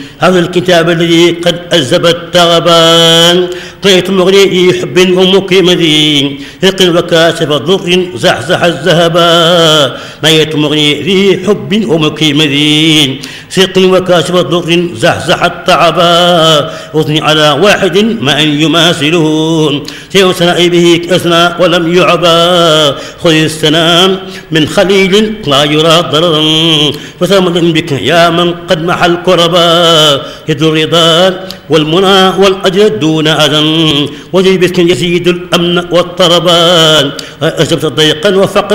هذا الكتاب الذي قد أذب التغبان طيت مغني حب ومكيمدين ثق وكاشف ضر زحزح الذهبا ما يتمغني ذي حب ومكيمدين ثق وكاشف ضر زحزح التعبا أثني على واحد ما أن يماثله سيو سنائي به أثنى ولم يعبا خذ السلام من خليل لا يرى ضررا فثمن بك يا من قد محى الكربا يد الرضا والمنى والأجر دون أذى وجيبك يزيد الأمن والطربان أجبت ضيقا وفقرا